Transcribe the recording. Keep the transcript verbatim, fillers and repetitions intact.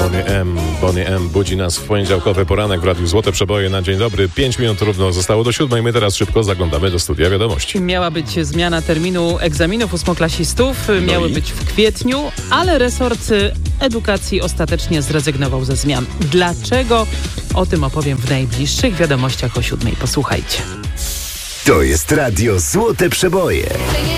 Bonnie M. Bonnie M. budzi nas w poniedziałkowy poranek w Radiu Złote Przeboje na dzień dobry. Pięć minut równo zostało do siódmej. My teraz szybko zaglądamy do studia wiadomości. Miała być zmiana terminu egzaminów ósmoklasistów. No Miały i? być w kwietniu, ale resort edukacji ostatecznie zrezygnował ze zmian. Dlaczego? O tym opowiem w najbliższych wiadomościach o siódmej. Posłuchajcie. To jest Radio Złote Przeboje.